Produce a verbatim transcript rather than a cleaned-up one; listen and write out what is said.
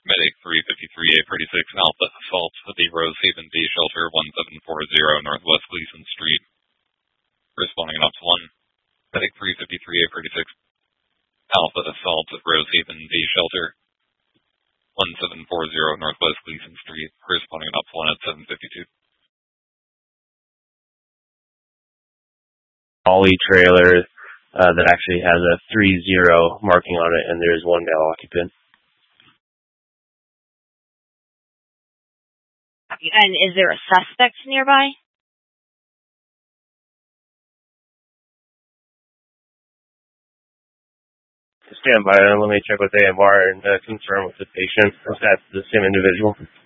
Medic three fifty-three A thirty-six Alpha Assault at the Rosehaven Bay Shelter one seven four zero Northwest Gleason Street. Responding on Ops one. Medic three fifty-three A thirty-six Alpha Assault at Rosehaven Bay Shelter one seven four zero Northwest Gleason Street. Responding on Ops one at seven fifty-two. Ollie trailer uh, that actually has a three zero marking on it, and there's one male occupant. And is there a suspect nearby? Stand by, let me check with A M R and uh, confirm with the patient if that's the same individual.